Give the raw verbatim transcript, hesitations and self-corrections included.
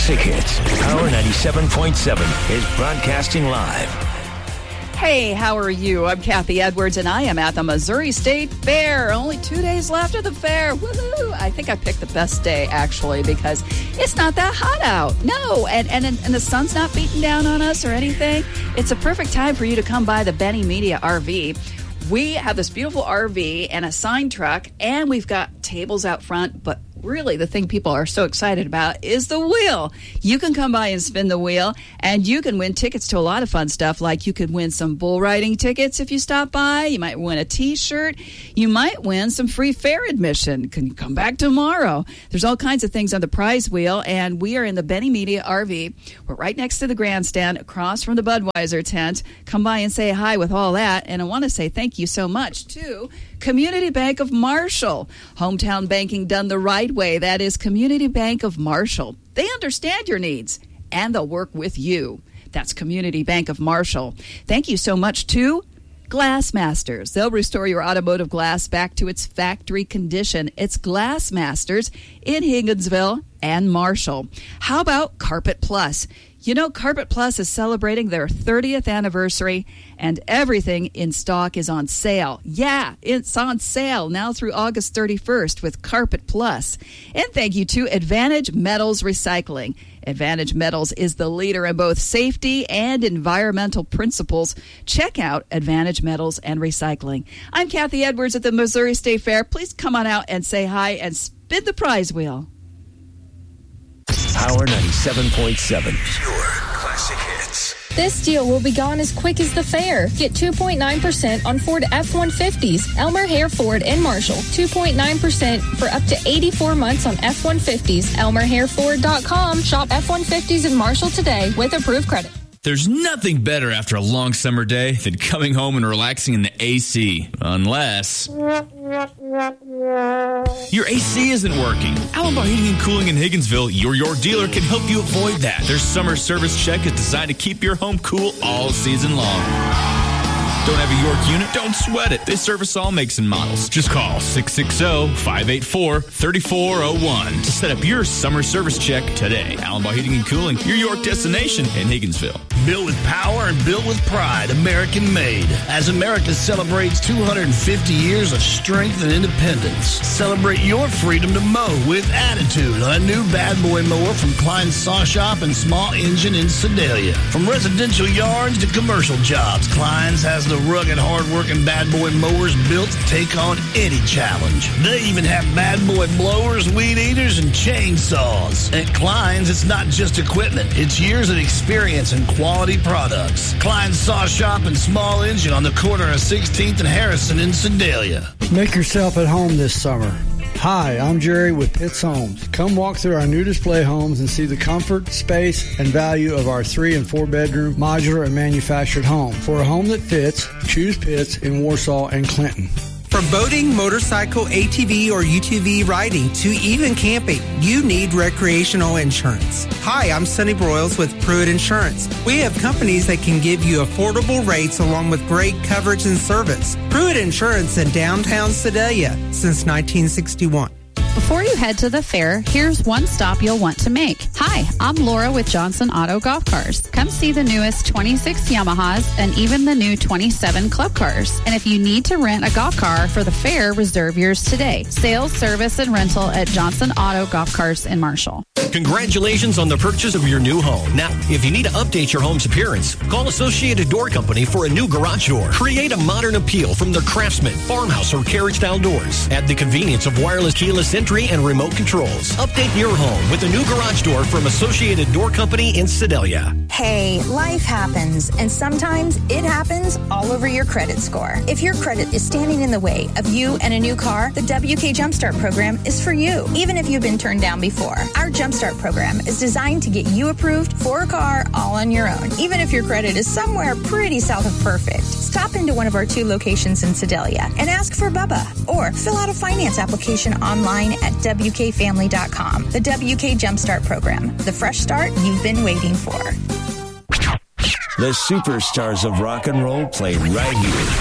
classic hits. Power ninety-seven point seven is broadcasting live. Hey, how are you? I'm Kathy Edwards, and I am at the Missouri State Fair. Only two days left of the fair. Woohoo! I think I picked the best day, actually, because it's not that hot out. No, and, and, and the sun's not beating down on us or anything. It's a perfect time for you to come by the Benny Media R V. We have this beautiful R V and a sign truck, and we've got tables out front, but really the thing people are so excited about is the wheel. You can come by and spin the wheel, and you can win tickets to a lot of fun stuff, like you could win some bull riding tickets if you stop by. You might win a t-shirt. You might win some free fair admission. Can you come back tomorrow? There's all kinds of things on the prize wheel, and we are in the Benny Media R V. We're right next to the grandstand, across from the Budweiser tent. Come by and say hi with all that, and I want to say thank you so much to Community Bank of Marshall. Hometown banking done the right way. That is Community Bank of Marshall. They understand your needs, and they'll work with you. That's Community Bank of Marshall. Thank you so much to Glass Masters. They'll restore your automotive glass back to its factory condition. It's Glass Masters in Higginsville and Marshall. How about Carpet Plus? You know, Carpet Plus is celebrating their thirtieth anniversary, and everything in stock is on sale. Yeah, it's on sale now through August thirty-first with Carpet Plus. And thank you to Advantage Metals Recycling. Advantage Metals is the leader in both safety and environmental principles. Check out Advantage Metals and Recycling. I'm Kathy Edwards at the Missouri State Fair. Please come on out and say hi and spin the prize wheel. Power ninety-seven point seven. Pure classic hits. This deal will be gone as quick as the fair. Get two point nine percent on Ford F one fifties, Elmer Hare Ford and Marshall. two point nine percent for up to eighty-four months on F one fifties. Elmer Hare Ford dot com. Shop F one fifties in Marshall today with approved credit. There's nothing better after a long summer day than coming home and relaxing in the A C. Unless your A C isn't working. Allenbaugh Heating and Cooling in Higginsville, your York dealer, can help you avoid that. Their summer service check is designed to keep your home cool all season long. Don't have a York unit? Don't sweat it. They service all makes and models. Just call six six zero, five eight four, three four zero one to set up your summer service check today. Allenbaugh Heating and Cooling, your York destination in Higginsville. Built with power and built with pride, American made. As America celebrates two hundred fifty years of strength and independence, celebrate your freedom to mow with attitude on a new Bad Boy mower from Klein Saw Shop and Small Engine in Sedalia. From residential yards to commercial jobs, Klein's has the rugged, hard-working Bad Boy mowers built to take on any challenge. They even have Bad Boy blowers, weed eaters, and chainsaws. At Klein's, it's not just equipment. It's years of experience and quality products. Klein's Saw Shop and Small Engine on the corner of sixteenth and Harrison in Sedalia. Make yourself at home this summer. Hi, I'm Jerry with Pitts Homes. Come walk through our new display homes and see the comfort, space, and value of our three and four bedroom modular and manufactured home. For a home that fits, choose Pitts in Warsaw and Clinton. From boating, motorcycle, A T V, or U T V riding to even camping, you need recreational insurance. Hi, I'm Sonny Broyles with Pruitt Insurance. We have companies that can give you affordable rates along with great coverage and service. Pruitt Insurance in downtown Sedalia since nineteen sixty-one. Before you head to the fair, here's one stop you'll want to make. Hi, I'm Laura with Johnson Auto Golf Cars. Come see the newest twenty-six Yamahas and even the new twenty-seven Club Cars. And if you need to rent a golf car for the fair, reserve yours today. Sales, service, and rental at Johnson Auto Golf Cars in Marshall. Congratulations on the purchase of your new home. Now, if you need to update your home's appearance, call Associated Door Company for a new garage door. Create a modern appeal from their Craftsman, Farmhouse, or Carriage-style doors. Add the convenience of wireless keyless entry and remote controls. Update your home with a new garage door from Associated Door Company in Sedalia. Hey, life happens, and sometimes it happens all over your credit score. If your credit is standing in the way of you and a new car, the W K Jumpstart program is for you, even if you've been turned down before. Our Jumpstart program is designed to get you approved for a car all on your own, even if your credit is somewhere pretty south of perfect. Stop into one of our two locations in Sedalia and ask for Bubba, or fill out a finance application online at W K family dot com. The W K Jumpstart program, the fresh start you've been waiting for. The superstars of rock and roll play right here.